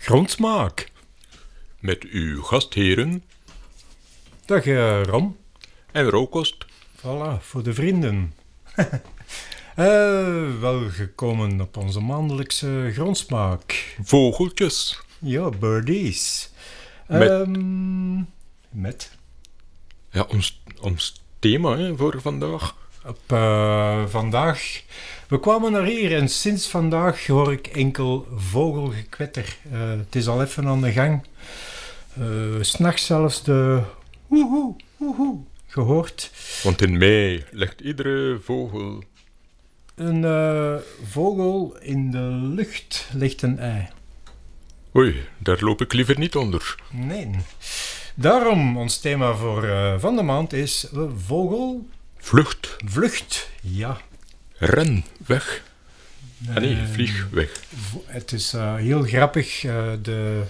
Grondsmaak. Met uw gastheren Dag Ron. en Rookost. Voilà, voor de vrienden. Welgekomen op onze maandelijkse grondsmaak. Vogeltjes. Ja, birdies. Met- Met? Ja, ons thema hè, voor vandaag. Op vandaag... We kwamen naar hier en sinds vandaag hoor ik enkel vogelgekwetter. Het is al even aan de gang. 's Nachts zelfs de woehoe, woehoe gehoord. Want in mei legt iedere vogel... Een vogel in de lucht legt een ei. Oei, daar loop ik liever niet onder. Nee. Daarom, ons thema voor van de maand is vogel, Vlucht, vlucht. Ja. ren, weg. Nee, vlieg weg. Het is heel grappig, de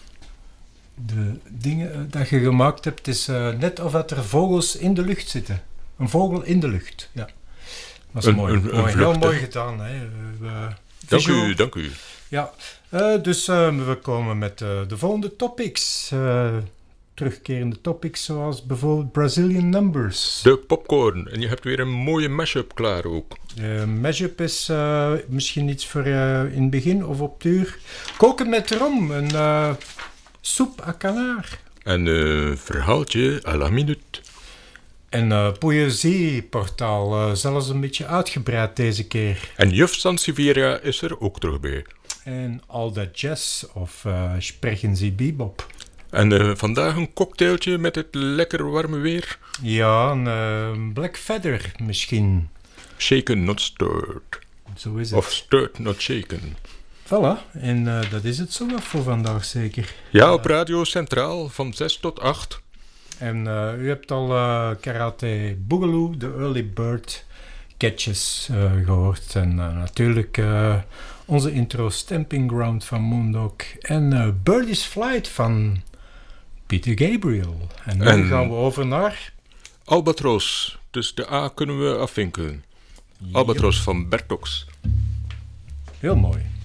dingen dat je gemaakt hebt. Het is net of dat er vogels in de lucht zitten. Een vogel in de lucht, ja. Dat is mooi. Een Mooi. vlucht, Heel hè. mooi gedaan. Hè. Dank u. Ja, dus we komen met de volgende topics. Terugkerende topics zoals bijvoorbeeld Brazilian Numbers. De popcorn. En je hebt weer een mooie mashup klaar ook. De mashup is misschien iets voor in het begin of op het uur. Koken met rom, een soep à canard. En verhaaltje à la minute. En poëzieportaal, zelfs een beetje uitgebreid deze keer. En juf Sansevieria is er ook terug bij. En All That Jazz of Sprechen Sie Bebop. En vandaag een cocktailtje met het lekker warme weer. Ja, een Black Feather misschien. Shaken, not stirred. Zo is het. Of stirred, not shaken. Voilà, en dat is het zo voor vandaag zeker. Ja, op Radio Centraal van 6 tot 8. En u hebt al Karate Boogaloo, de Early Bird Catches gehoord. En natuurlijk onze intro Stamping Ground van Moondog. En Birdie's Flight van Peter Gabriel. En nu gaan we over naar... Albatros. Dus de A kunnen we afvinken. Albatros van Bertox. Heel mooi.